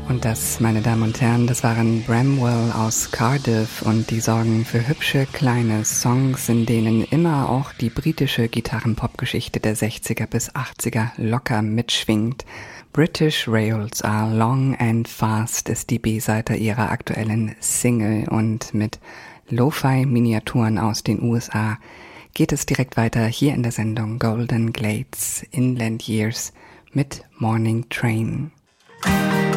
Und das, meine Damen und Herren, das waren Bramwell aus Cardiff und die sorgen für hübsche kleine Songs, in denen immer auch die britische Gitarrenpop-Geschichte der 60er bis 80er locker mitschwingt. British Rails Are Long and Fast ist die B-Seite ihrer aktuellen Single und mit Lo-Fi-Miniaturen aus den USA geht es direkt weiter hier in der Sendung Golden Glades Inland Years mit Morning Train.